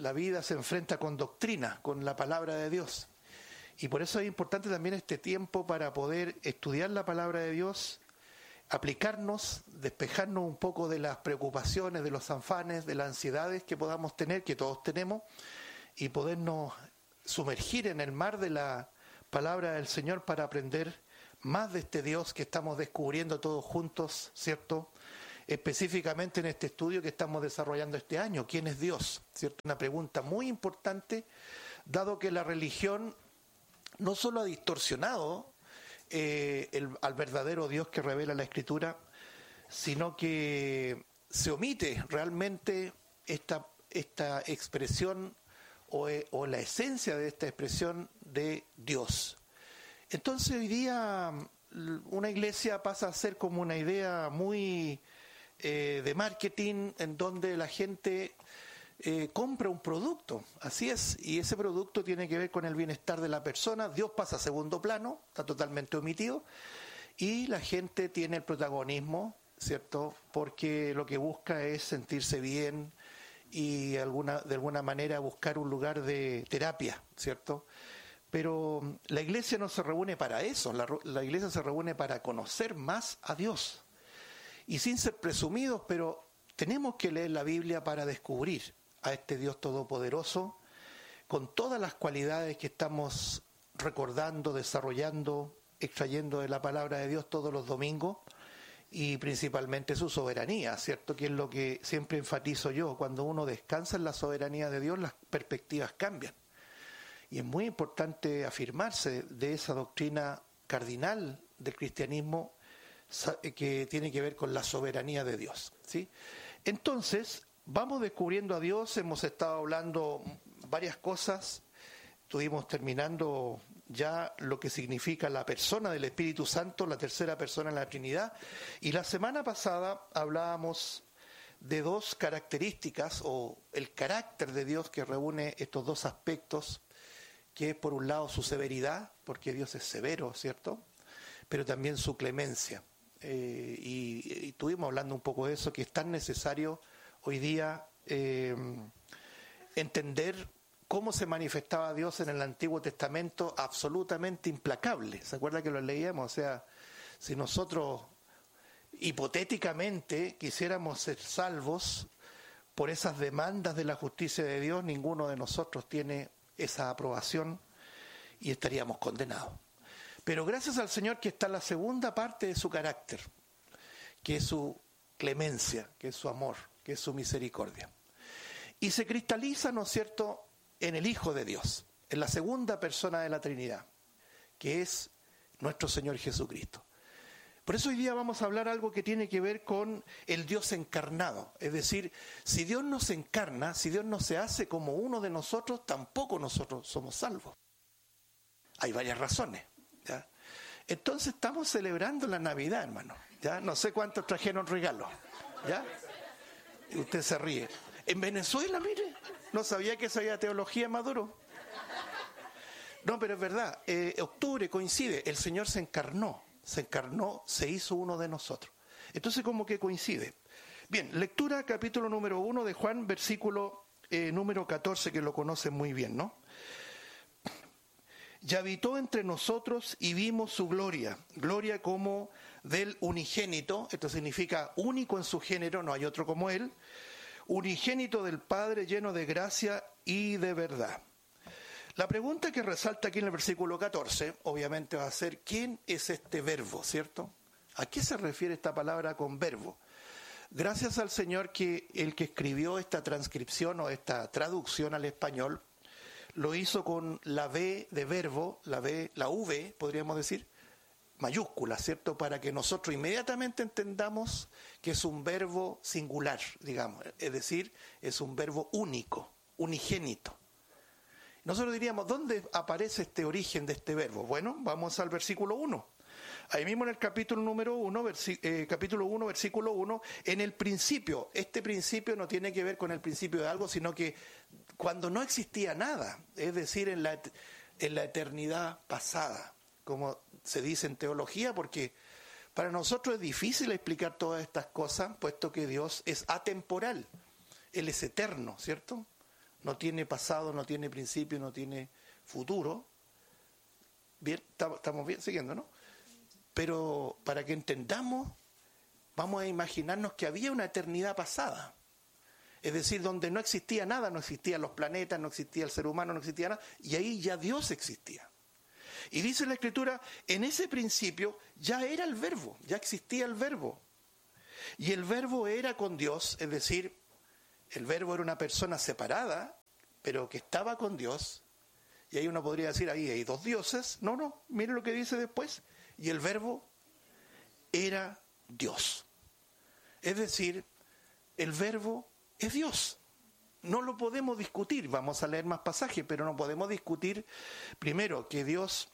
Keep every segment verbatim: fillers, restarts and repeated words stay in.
la vida se enfrenta con doctrina, con la palabra de Dios. Y por eso es importante también este tiempo para poder estudiar la palabra de Dios, aplicarnos, despejarnos un poco de las preocupaciones, de los afanes, de las ansiedades que podamos tener, que todos tenemos, y podernos sumergir en el mar de la palabra del Señor para aprender más de este Dios que estamos descubriendo todos juntos, ¿cierto? Específicamente en este estudio que estamos desarrollando este año, ¿quién es Dios? ¿Cierto? Una pregunta muy importante, dado que la religión no solo ha distorsionado eh, el, al verdadero Dios que revela la Escritura, sino que se omite realmente esta, esta expresión o, o la esencia de esta expresión de Dios. Entonces hoy día una iglesia pasa a ser como una idea muy eh, de marketing, en donde la gente eh, compra un producto, así es, y ese producto tiene que ver con el bienestar de la persona. Dios pasa a segundo plano, está totalmente omitido, y la gente tiene el protagonismo, ¿cierto? Porque lo que busca es sentirse bien y alguna, de alguna manera buscar un lugar de terapia, ¿cierto? Pero la iglesia no se reúne para eso, la, la iglesia se reúne para conocer más a Dios. Y sin ser presumidos, pero tenemos que leer la Biblia para descubrir a este Dios todopoderoso, con todas las cualidades que estamos recordando, desarrollando, extrayendo de la palabra de Dios todos los domingos, y principalmente su soberanía, ¿cierto? Que es lo que siempre enfatizo yo, cuando uno descansa en la soberanía de Dios, las perspectivas cambian. Y es muy importante afirmarse de esa doctrina cardinal del cristianismo que tiene que ver con la soberanía de Dios, ¿sí? Entonces, vamos descubriendo a Dios, hemos estado hablando varias cosas, estuvimos terminando ya lo que significa la persona del Espíritu Santo, la tercera persona en la Trinidad, y la semana pasada hablábamos de dos características, o el carácter de Dios que reúne estos dos aspectos, que es por un lado su severidad, porque Dios es severo, ¿cierto? Pero también su clemencia. Eh, y, y estuvimos hablando un poco de eso, que es tan necesario hoy día eh, entender cómo se manifestaba Dios en el Antiguo Testamento, absolutamente implacable. ¿Se acuerda que lo leíamos? O sea, si nosotros hipotéticamente quisiéramos ser salvos por esas demandas de la justicia de Dios, ninguno de nosotros tiene esa aprobación y estaríamos condenados. Pero gracias al Señor que está la segunda parte de su carácter, que es su clemencia, que es su amor, que es su misericordia. Y se cristaliza, ¿no es cierto?, en el Hijo de Dios, en la segunda persona de la Trinidad, que es nuestro Señor Jesucristo. Por eso hoy día vamos a hablar algo que tiene que ver con el Dios encarnado. Es decir, si Dios no se encarna, si Dios no se hace como uno de nosotros, tampoco nosotros somos salvos. Hay varias razones, ¿ya? Entonces estamos celebrando la Navidad, hermano, ¿ya? No sé cuántos trajeron regalos, ¿ya? Y usted se ríe. En Venezuela, mire, no sabía que sabía teología Maduro. No, pero es verdad, eh, octubre coincide, el Señor se encarnó. Se encarnó, se hizo uno de nosotros. Entonces, como que coincide. Bien, lectura capítulo número uno de Juan, versículo eh, número catorce, que lo conocen muy bien, ¿no? Y habitó entre nosotros y vimos su gloria, gloria como del unigénito, esto significa único en su género, no hay otro como él, unigénito del Padre, lleno de gracia y de verdad. La pregunta que resalta aquí en el versículo catorce, obviamente va a ser, ¿quién es este verbo, cierto? ¿A qué se refiere esta palabra con verbo? Gracias al Señor que el que escribió esta transcripción o esta traducción al español, lo hizo con la V de verbo, la V, la V, podríamos decir, mayúscula, ¿cierto? Para que nosotros inmediatamente entendamos que es un verbo singular, digamos, es decir, es un verbo único, unigénito. Nosotros diríamos, ¿dónde aparece este origen de este verbo? Bueno, vamos al versículo uno. Ahí mismo en el capítulo número uno, versi- eh, capítulo uno, versículo uno, en el principio. Este principio no tiene que ver con el principio de algo, sino que cuando no existía nada, es decir, en la, en la eternidad pasada, como se dice en teología, porque para nosotros es difícil explicar todas estas cosas, puesto que Dios es atemporal, Él es eterno, ¿cierto? no tiene pasado, no tiene principio, no tiene futuro. Bien, estamos bien siguiendo, ¿no? Pero para que entendamos, vamos a imaginarnos que había una eternidad pasada. Es decir, donde no existía nada, no existían los planetas, no existía el ser humano, no existía nada, y ahí ya Dios existía. Y dice la Escritura, en ese principio ya era el verbo, ya existía el verbo. Y el verbo era con Dios, es decir, el verbo era una persona separada, pero que estaba con Dios. Y ahí uno podría decir, ahí hay dos dioses. No, no, mire lo que dice después. Y el verbo era Dios. Es decir, el verbo es Dios. No lo podemos discutir. Vamos a leer más pasajes, pero no podemos discutir, primero, que Dios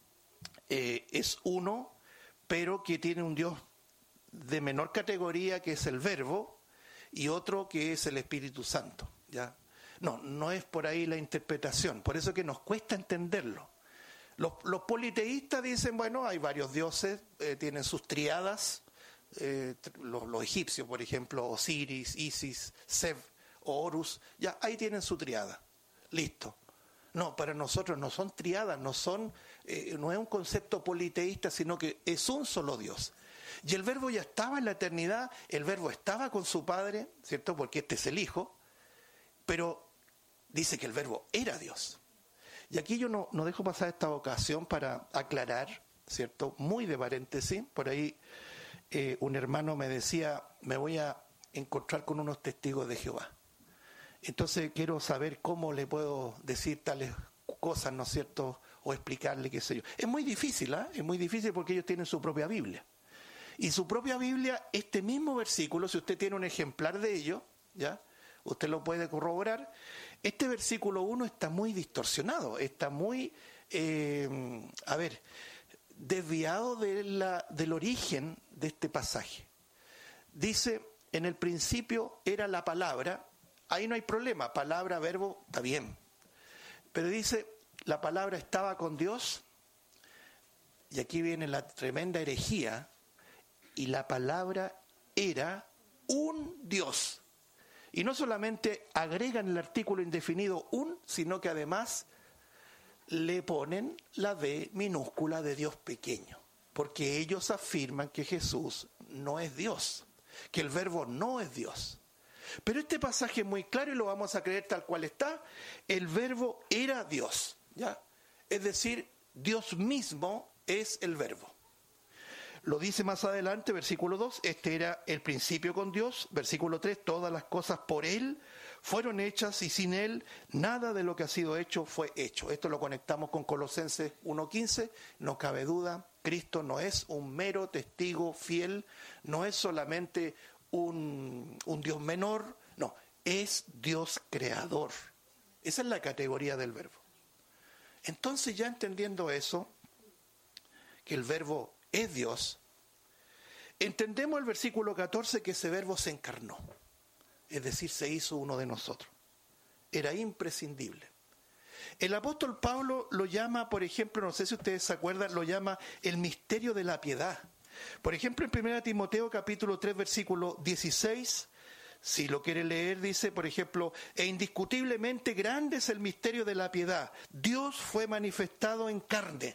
eh, es uno, pero que tiene un Dios de menor categoría, que es el verbo, y otro que es el Espíritu Santo, ¿ya? No, no es por ahí la interpretación, por eso que nos cuesta entenderlo. Los, los politeístas dicen, bueno, hay varios dioses, eh, tienen sus triadas, eh, los, los egipcios, por ejemplo, Osiris, Isis, Seb, Horus, ya ahí tienen su triada, listo. No, para nosotros no son triadas, no son, eh, no es un concepto politeísta, sino que es un solo Dios. Y el verbo ya estaba en la eternidad, el verbo estaba con su Padre, ¿cierto? Porque este es el Hijo, pero dice que el verbo era Dios. Y aquí yo no, no dejo pasar esta ocasión para aclarar, ¿cierto? Muy de paréntesis, por ahí eh, un hermano me decía, me voy a encontrar con unos testigos de Jehová. Entonces quiero saber cómo le puedo decir tales cosas, ¿no es cierto? O explicarle, qué sé yo. Es muy difícil, ¿eh? Es muy difícil porque ellos tienen su propia Biblia. Y su propia Biblia, este mismo versículo, si usted tiene un ejemplar de ello, ¿ya? Usted lo puede corroborar. Este versículo uno está muy distorsionado, está muy, eh, a ver, desviado de la, del origen de este pasaje. Dice, en el principio era la palabra, ahí no hay problema, palabra, verbo, está bien. Pero dice, la palabra estaba con Dios, y aquí viene la tremenda herejía, y la palabra era un Dios. Y no solamente agregan el artículo indefinido un, sino que además le ponen la D minúscula de Dios pequeño, porque ellos afirman que Jesús no es Dios, que el verbo no es Dios. Pero este pasaje es muy claro y lo vamos a creer tal cual está. El verbo era Dios, ¿ya? Es decir, Dios mismo es el verbo. Lo dice más adelante, versículo dos, este era el principio con Dios. Versículo tres, todas las cosas por Él fueron hechas y sin Él nada de lo que ha sido hecho fue hecho. Esto lo conectamos con Colosenses uno quince, no cabe duda, Cristo no es un mero testigo fiel, no es solamente un, un Dios menor, no, es Dios creador. Esa es la categoría del verbo. Entonces, ya entendiendo eso, que el verbo es Dios, entendemos el versículo catorce que ese verbo se encarnó, es decir, se hizo uno de nosotros. Era imprescindible. El apóstol Pablo lo llama, por ejemplo, no sé si ustedes se acuerdan, lo llama el misterio de la piedad. Por ejemplo, en primera Timoteo capítulo tres, versículo dieciséis, si lo quiere leer, dice, por ejemplo, e indiscutiblemente grande es el misterio de la piedad. Dios fue manifestado en carne,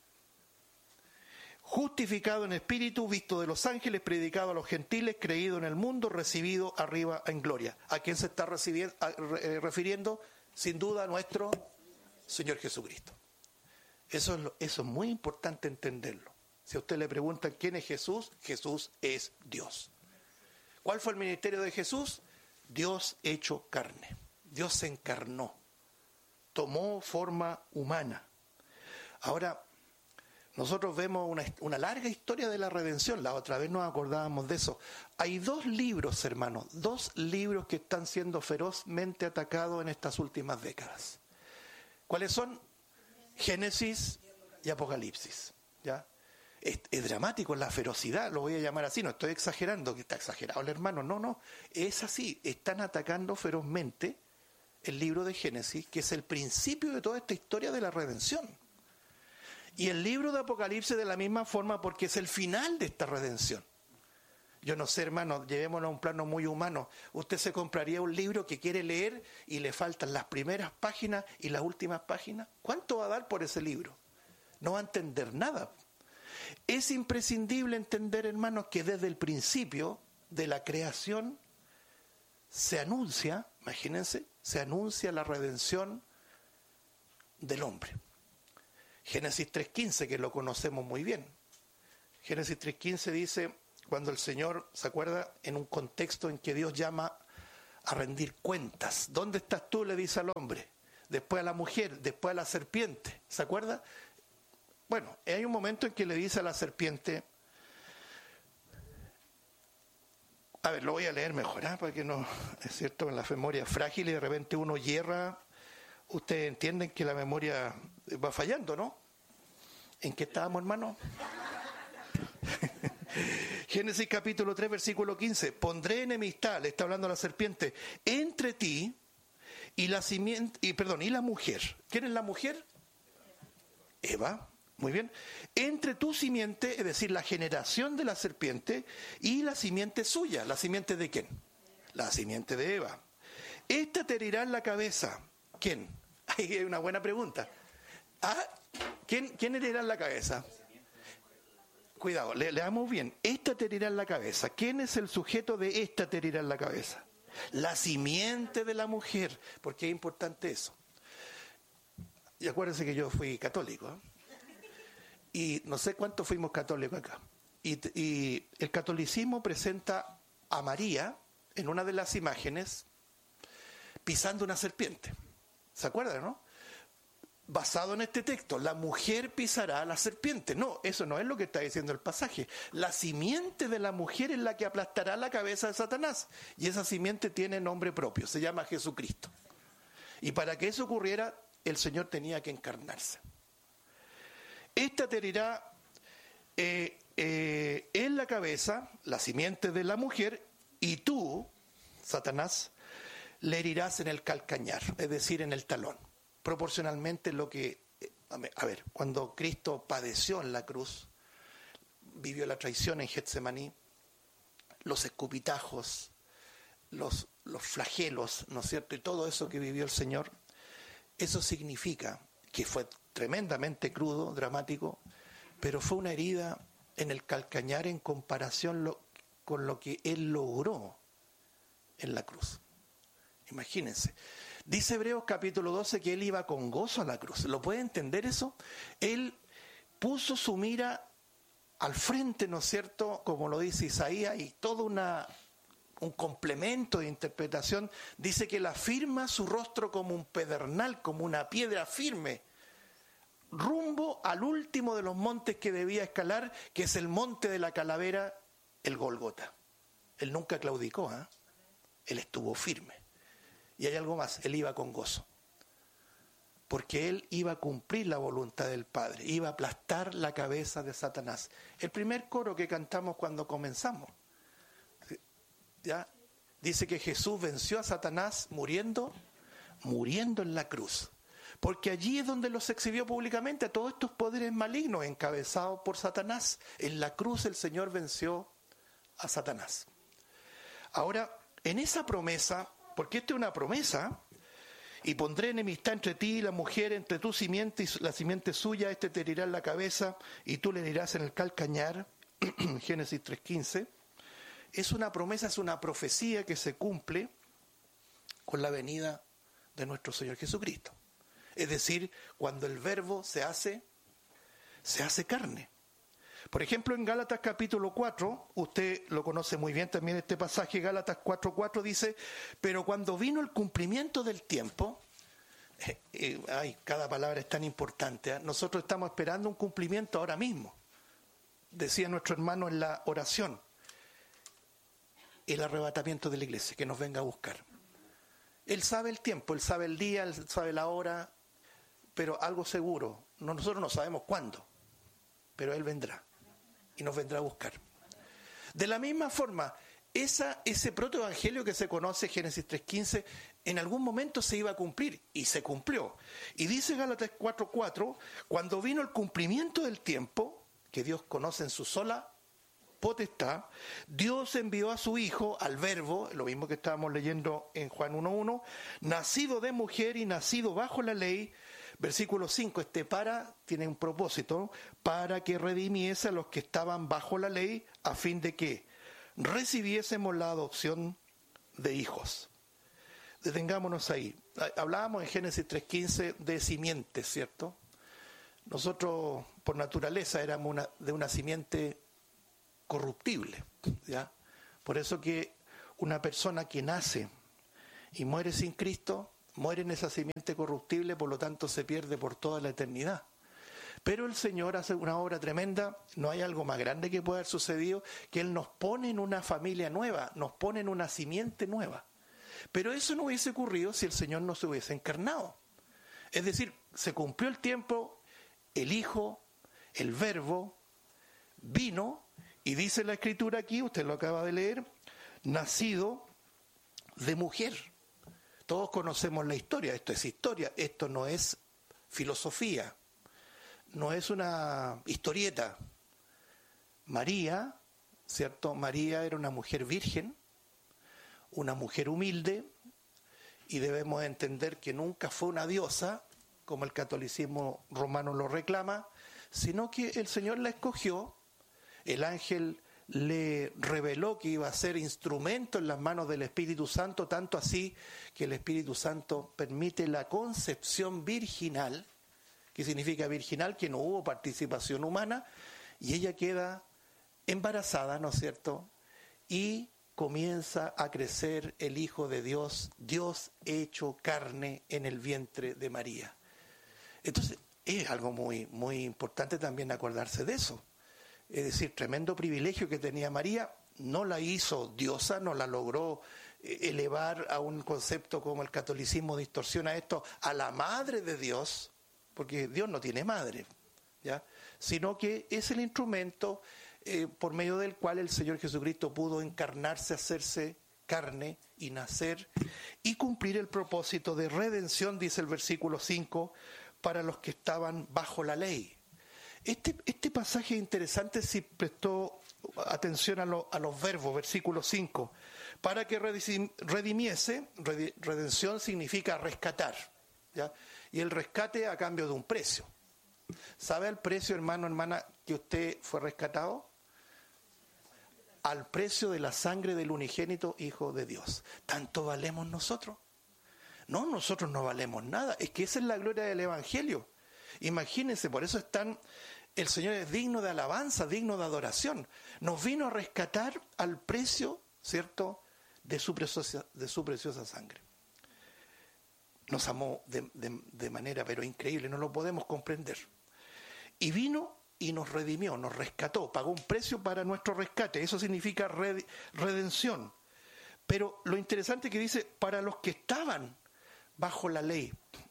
justificado en espíritu, visto de los ángeles, predicado a los gentiles, creído en el mundo, recibido arriba en gloria. ¿A quién se está recibiendo, a, eh, refiriendo? Sin duda a nuestro Señor Jesucristo. Eso es, lo, eso es muy importante entenderlo. Si a usted le preguntan quién es Jesús, Jesús es Dios. ¿Cuál fue el ministerio de Jesús? Dios hecho carne. Dios se encarnó, tomó forma humana. Ahora, nosotros vemos una, una larga historia de la redención. La otra vez nos acordábamos de eso. Hay dos libros, hermanos, dos libros que están siendo ferozmente atacados en estas últimas décadas. ¿Cuáles son? Génesis y Apocalipsis, ¿ya? Es, es dramático la ferocidad, lo voy a llamar así, no estoy exagerando, que está exagerado el hermano, no, no, es así, están atacando ferozmente el libro de Génesis, que es el principio de toda esta historia de la redención. Y el libro de Apocalipsis de la misma forma, porque es el final de esta redención. Yo no sé, hermano, llevémonos a un plano muy humano. Usted se compraría un libro que quiere leer y le faltan las primeras páginas y las últimas páginas. ¿Cuánto va a dar por ese libro? No va a entender nada. Es imprescindible entender, hermanos, que desde el principio de la creación se anuncia, imagínense, se anuncia la redención del hombre. Génesis tres quince, que lo conocemos muy bien. Génesis tres quince dice, cuando el Señor, ¿se acuerda? En un contexto en que Dios llama a rendir cuentas. ¿Dónde estás tú?, le dice al hombre. Después a la mujer, después a la serpiente. ¿Se acuerda? Bueno, hay un momento en que le dice a la serpiente, a ver, lo voy a leer mejor, ¿eh? Porque no, es cierto, en la memoria es frágil y de repente uno hierra. Ustedes entienden que la memoria va fallando, ¿no? ¿En qué estábamos, hermano? Génesis capítulo tres, versículo quince. Pondré enemistad, le está hablando a la serpiente, entre ti y la simiente, y perdón, y la mujer. ¿Quién es la mujer? Eva. Muy bien. Entre tu simiente, es decir, la generación de la serpiente, y la simiente suya. ¿La simiente de quién? La simiente de Eva. Esta te herirá en la cabeza. ¿Quién? Ahí hay una buena pregunta. ¿Ah? ¿Quién, quién herirá en la cabeza? Cuidado, le, leamos bien. Esta te herirá en la cabeza. ¿Quién es el sujeto de esta te herirá en la cabeza? La simiente de la mujer. ¿Por qué es importante eso? Y acuérdense que yo fui católico, ¿eh? Y no sé cuántos fuimos católicos acá. Y, y el catolicismo presenta a María en una de las imágenes pisando una serpiente. ¿Se acuerdan, no? Basado en este texto, la mujer pisará a la serpiente. No, eso no es lo que está diciendo el pasaje. La simiente de la mujer es la que aplastará la cabeza de Satanás. Y esa simiente tiene nombre propio, se llama Jesucristo. Y para que eso ocurriera, el Señor tenía que encarnarse. Esta te herirá eh, eh, en la cabeza, la simiente de la mujer, y tú, Satanás, le herirás en el calcañar, es decir, en el talón. Proporcionalmente lo que, a ver, cuando Cristo padeció en la cruz, vivió la traición en Getsemaní, los escupitajos, los, los flagelos, ¿no es cierto? Y todo eso que vivió el Señor, eso significa que fue tremendamente crudo, dramático, pero fue una herida en el calcañar en comparación lo, con lo que Él logró en la cruz. Imagínense. Dice Hebreos capítulo doce que Él iba con gozo a la cruz. ¿Lo puede entender eso? Él puso su mira al frente, ¿no es cierto? Como lo dice Isaías, y todo una, un complemento de interpretación. Dice que Él afirma su rostro como un pedernal, como una piedra firme, rumbo al último de los montes que debía escalar, que es el monte de la calavera, el Gólgota. Él nunca claudicó, ¿eh? Él estuvo firme. Y hay algo más, Él iba con gozo. Porque Él iba a cumplir la voluntad del Padre, iba a aplastar la cabeza de Satanás. El primer coro que cantamos cuando comenzamos, ¿ya? Dice que Jesús venció a Satanás muriendo, muriendo en la cruz. Porque allí es donde los exhibió públicamente a todos estos poderes malignos encabezados por Satanás. En la cruz el Señor venció a Satanás. Ahora, en esa promesa, porque esta es una promesa, y pondré enemistad entre ti y la mujer, entre tu simiente y la simiente suya, este te herirá en la cabeza y tú le herirás en el calcañar, Génesis tres quince, es una promesa, es una profecía que se cumple con la venida de nuestro Señor Jesucristo. Es decir, cuando el verbo se hace, se hace carne. Por ejemplo, en Gálatas capítulo cuatro, usted lo conoce muy bien también este pasaje, Gálatas cuatro cuatro dice, pero cuando vino el cumplimiento del tiempo, eh, eh, ay, cada palabra es tan importante, ¿eh? Nosotros estamos esperando un cumplimiento ahora mismo, decía nuestro hermano en la oración, el arrebatamiento de la iglesia, que nos venga a buscar. Él sabe el tiempo, Él sabe el día, Él sabe la hora, pero algo seguro, nosotros no sabemos cuándo, pero Él vendrá y nos vendrá a buscar. De la misma forma, esa, ese protoevangelio que se conoce, Génesis tres quince, en algún momento se iba a cumplir y se cumplió. Y dice Gálatas cuatro cuatro, cuando vino el cumplimiento del tiempo, que Dios conoce en su sola potestad, Dios envió a su Hijo, al Verbo, lo mismo que estábamos leyendo en Juan uno uno, nacido de mujer y nacido bajo la ley. Versículo cinco, este para tiene un propósito, para que redimiese a los que estaban bajo la ley, a fin de que recibiésemos la adopción de hijos. Detengámonos ahí. Hablábamos en Génesis tres quince de simientes, ¿cierto? Nosotros, por naturaleza, éramos una, de una simiente corruptible, ¿ya? Por eso que una persona que nace y muere sin Cristo, muere en esa simiente corruptible, por lo tanto se pierde por toda la eternidad. Pero el Señor hace una obra tremenda, no hay algo más grande que pueda haber sucedido, que Él nos pone en una familia nueva, nos pone en una simiente nueva. Pero eso no hubiese ocurrido si el Señor no se hubiese encarnado. Es decir, se cumplió el tiempo, el Hijo, el Verbo, vino, y dice la Escritura aquí, usted lo acaba de leer, nacido de mujer. Todos conocemos la historia, esto es historia, esto no es filosofía, no es una historieta. María, ¿cierto? María era una mujer virgen, una mujer humilde, y debemos entender que nunca fue una diosa, como el catolicismo romano lo reclama, sino que el Señor la escogió, el ángel le reveló que iba a ser instrumento en las manos del Espíritu Santo, tanto así que el Espíritu Santo permite la concepción virginal, que significa virginal, que no hubo participación humana, y ella queda embarazada, ¿no es cierto?, y comienza a crecer el Hijo de Dios, Dios hecho carne en el vientre de María. Entonces, es algo muy, muy importante también acordarse de eso. Es decir, tremendo privilegio que tenía María, no la hizo diosa, no la logró elevar a un concepto como el catolicismo distorsiona esto, a la madre de Dios, porque Dios no tiene madre, ¿ya? Sino que es el instrumento eh, por medio del cual el Señor Jesucristo pudo encarnarse, hacerse carne y nacer y cumplir el propósito de redención, dice el versículo cinco, para los que estaban bajo la ley. Este, este pasaje es interesante si prestó atención a, lo, a los verbos, versículo cinco. Para que redimiese, redención significa rescatar, ¿ya? Y el rescate a cambio de un precio. ¿Sabe el precio, hermano, hermana, que usted fue rescatado? Al precio de la sangre del unigénito Hijo de Dios. ¿Tanto valemos nosotros? No, nosotros no valemos nada. Es que esa es la gloria del Evangelio. Imagínense, por eso es tan, el Señor es digno de alabanza, digno de adoración. Nos vino a rescatar al precio, ¿cierto?, de su preciosa, de su preciosa sangre. Nos amó de, de, de manera pero increíble, no lo podemos comprender. Y vino y nos redimió, nos rescató, pagó un precio para nuestro rescate. Eso significa red, redención. Pero lo interesante que dice, para los que estaban bajo la ley.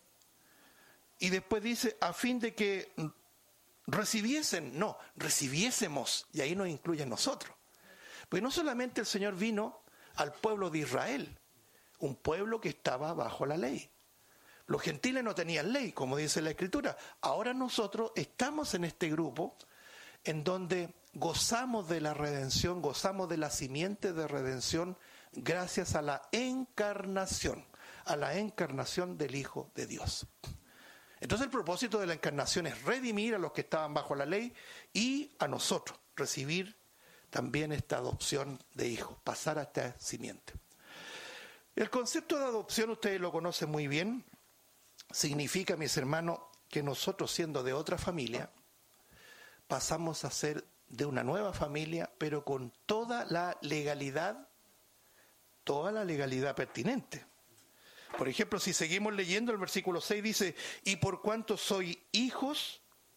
Y después dice, a fin de que recibiesen, no, recibiésemos, y ahí nos incluye a nosotros. Porque no solamente el Señor vino al pueblo de Israel, un pueblo que estaba bajo la ley. Los gentiles no tenían ley, como dice la Escritura. Ahora nosotros estamos en este grupo en donde gozamos de la redención, gozamos de la simiente de redención gracias a la encarnación, a la encarnación del Hijo de Dios. Entonces el propósito de la encarnación es redimir a los que estaban bajo la ley y a nosotros recibir también esta adopción de hijos, pasar a esta simiente. El concepto de adopción ustedes lo conocen muy bien. Significa, mis hermanos, que nosotros siendo de otra familia, pasamos a ser de una nueva familia, pero con toda la legalidad, toda la legalidad pertinente. Por ejemplo, si seguimos leyendo, el versículo seis dice, y por cuanto sois hijos,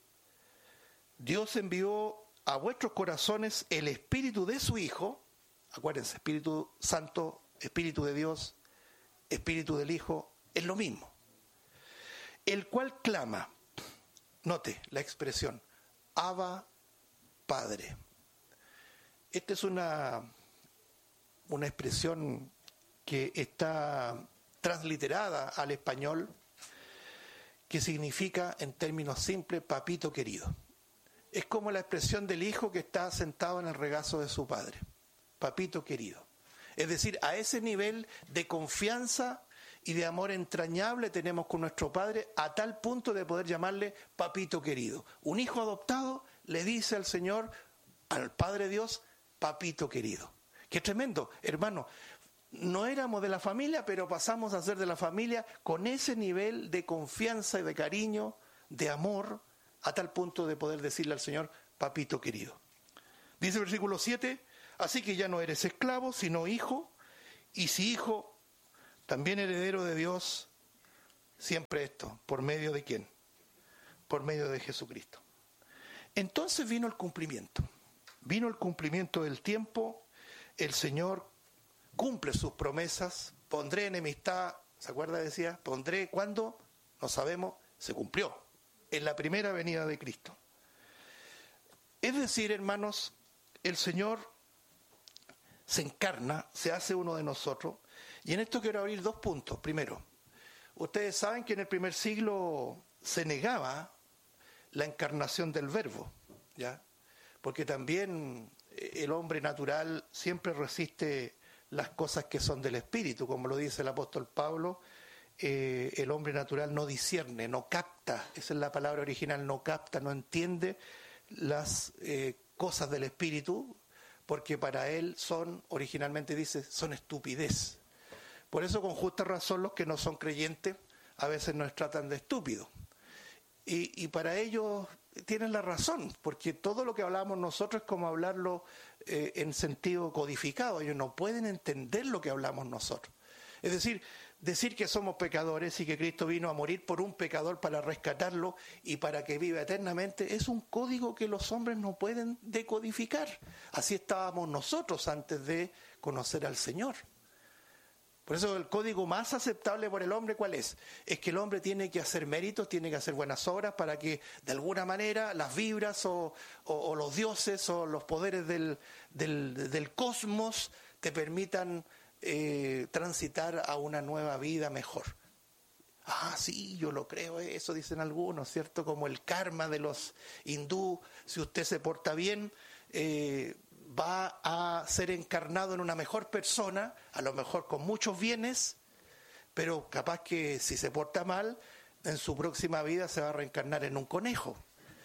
Dios envió a vuestros corazones el Espíritu de su Hijo, acuérdense, Espíritu Santo, Espíritu de Dios, Espíritu del Hijo, es lo mismo. El cual clama, note la expresión, Abba, Padre. Esta es una, una expresión que está transliterada al español, que significa, en términos simples, papito querido. es como la expresión del hijo que está sentado en el regazo de su padre. Papito querido. Es decir, a ese nivel de confianza y de amor entrañable tenemos con nuestro Padre, a tal punto de poder llamarle papito querido. Un hijo adoptado le dice al Señor, al Padre Dios, papito querido. ¡Qué tremendo! Hermano, no éramos de la familia, pero pasamos a ser de la familia con ese nivel de confianza y de cariño, de amor, a tal punto de poder decirle al Señor, papito querido. Dice el versículo siete, así que ya no eres esclavo, sino hijo, y si hijo, también heredero de Dios, siempre esto, ¿por medio de quién? Por medio de Jesucristo. Entonces vino el cumplimiento, vino el cumplimiento del tiempo, el Señor cumple sus promesas, pondré enemistad, ¿se acuerda? Decía, pondré, ¿cuándo? No sabemos, se cumplió, en la primera venida de Cristo. Es decir, hermanos, el Señor se encarna, se hace uno de nosotros. Y en esto quiero abrir dos puntos. Primero, ustedes saben que en el primer siglo se negaba la encarnación del Verbo, ¿ya? Porque también el hombre natural siempre resiste las cosas que son del Espíritu, como lo dice el apóstol Pablo, eh, el hombre natural no discierne, no capta, esa es la palabra original, no capta, no entiende las eh, cosas del Espíritu, porque para él son, originalmente dice, son estupidez. Por eso con justa razón los que no son creyentes a veces nos tratan de estúpidos. Y, y para ellos tienen la razón, porque todo lo que hablamos nosotros es como hablarlo eh, en sentido codificado. Ellos no pueden entender lo que hablamos nosotros. Es decir, decir que somos pecadores y que Cristo vino a morir por un pecador para rescatarlo y para que viva eternamente es un código que los hombres no pueden decodificar. Así estábamos nosotros antes de conocer al Señor. Por eso el código más aceptable por el hombre, ¿cuál es? Es que el hombre tiene que hacer méritos, tiene que hacer buenas obras para que de alguna manera las vibras o, o, o los dioses o los poderes del, del, del cosmos te permitan eh, transitar a una nueva vida mejor. Ah, sí, yo lo creo, eso dicen algunos, ¿cierto? Como el karma de los hindú, si usted se porta bien, eh, va a ser encarnado en una mejor persona, a lo mejor con muchos bienes, pero capaz que si se porta mal, en su próxima vida se va a reencarnar en un conejo.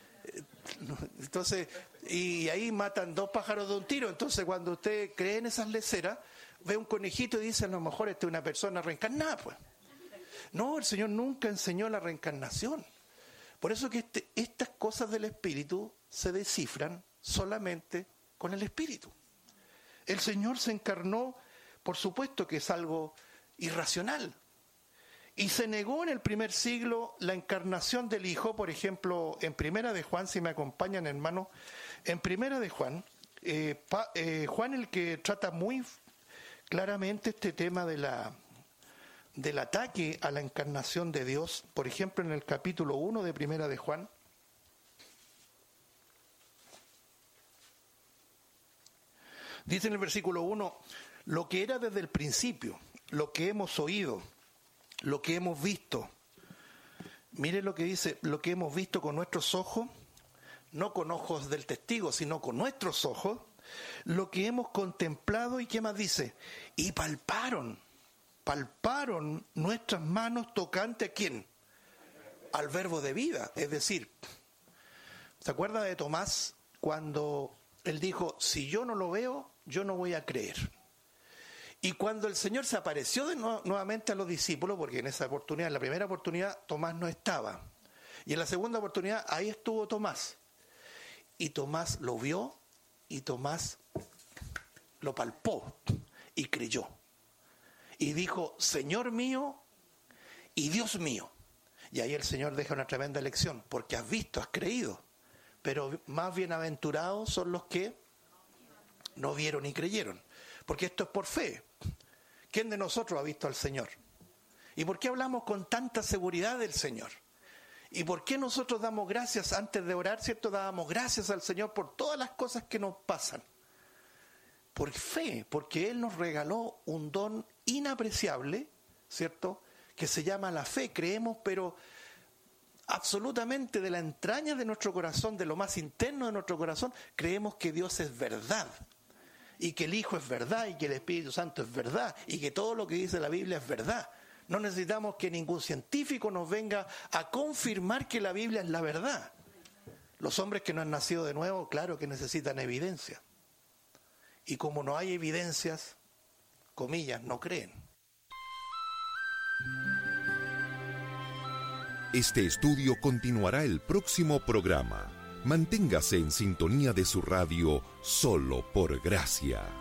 Entonces, y ahí matan dos pájaros de un tiro. Entonces, cuando usted cree en esas leceras, ve un conejito y dice, a lo mejor esta es una persona reencarnada, pues. No, el Señor nunca enseñó la reencarnación. Por eso que este, estas cosas del Espíritu se descifran solamente con el Espíritu. El Señor se encarnó, por supuesto que es algo irracional. Y se negó en el primer siglo la encarnación del Hijo, por ejemplo, en Primera de Juan, si me acompañan hermanos, en Primera de Juan, eh, pa, eh, Juan el que trata muy claramente este tema de la, del ataque a la encarnación de Dios, por ejemplo, en el capítulo uno de Primera de Juan, dice en el versículo uno, lo que era desde el principio, lo que hemos oído, lo que hemos visto. Mire lo que dice, lo que hemos visto con nuestros ojos, no con ojos del testigo, sino con nuestros ojos, lo que hemos contemplado y qué más dice, y palparon, palparon nuestras manos tocante a quién, al verbo de vida. Es decir, ¿se acuerda de Tomás cuando él dijo, si yo no lo veo, yo no voy a creer? Y cuando el Señor se apareció de nuevo, nuevamente a los discípulos, porque en esa oportunidad, en la primera oportunidad, Tomás no estaba. Y en la segunda oportunidad, ahí estuvo Tomás. Y Tomás lo vio y Tomás lo palpó y creyó. Y dijo, Señor mío y Dios mío. Y ahí el Señor deja una tremenda lección, porque has visto, has creído. Pero más bienaventurados son los que no vieron y creyeron. Porque esto es por fe. ¿Quién de nosotros ha visto al Señor? ¿Y por qué hablamos con tanta seguridad del Señor? ¿Y por qué nosotros damos gracias antes de orar, cierto? Dábamos gracias al Señor por todas las cosas que nos pasan. Por fe, porque Él nos regaló un don inapreciable, ¿cierto? Que se llama la fe. Creemos, pero absolutamente de la entraña de nuestro corazón, de lo más interno de nuestro corazón, creemos que Dios es verdad, y que el Hijo es verdad, y que el Espíritu Santo es verdad, y que todo lo que dice la Biblia es verdad. No necesitamos que ningún científico nos venga a confirmar que la Biblia es la verdad. Los hombres que no han nacido de nuevo, claro que necesitan evidencia. Y como no hay evidencias, comillas, no creen. Este estudio continuará el próximo programa. Manténgase en sintonía de su radio Solo por Gracia.